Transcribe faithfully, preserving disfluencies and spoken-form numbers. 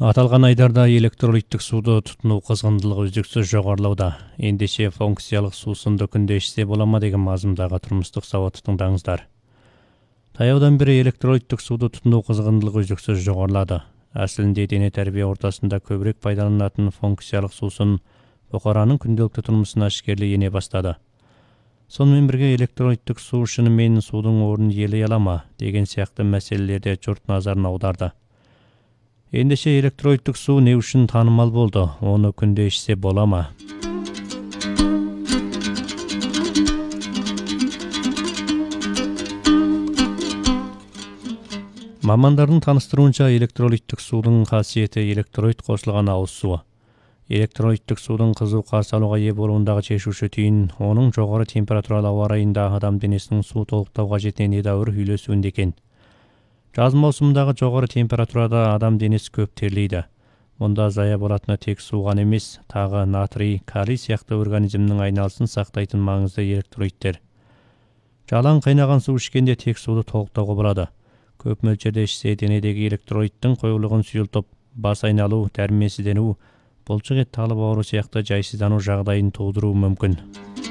Аталған айдарда электролиттік суды тұтыну қызғындылығы үздіксіз жоғарылауда. Ендеше функциялық сусынды күнде ішсе бола ма деген мазмұндағы тұрмыстық сауатты тыңдаңыздар. Таяудан бері электролиттік суды тұтыну қызғындылығы үздіксіз жоғарылады. Әсілінде дене тәрбие ортасында көбірек пайдаланатын функциялық сусын бұқараның күнделікті тұрмысына ішкерлі ене бастады. Сонымен бірге электролиттік су шынымен судың орнын иелей ала ма деген сияқты мәселелерде жұрт назарын аударды. Ендеше электролиттік су не үшін танымал болды, оны күнде ішсе бола ма? Мамандардың таныстыруынша электролиттік судың қасиеті электролит қосылған ауыз суы. Электролиттік судың қызу қарсы алуға ие болуындағы шешуші түйін оның жоғары температуралы ауа райында адам денесінің су толықтауға жеткен едәуір үйлесуінде екен. Жаз маусымындағы жоғары температурада адам денесі көп терлейді. Мұнда зая болатыны тек су ғана емес, тағы натрий, калий сияқты организмнің айналысын сақтайтын маңызды электролиттер. Жалаң қайнаған су ішкенде тек суды толықтауға болады. Көп мөлшерде ішсе денедегі электролиттің қоюлығын сұйылтып, бас айналу, дәрменсіздену, бұлшық ет талып ауыру сияқты жайсыздану жағдайын тудыруы мүмкін.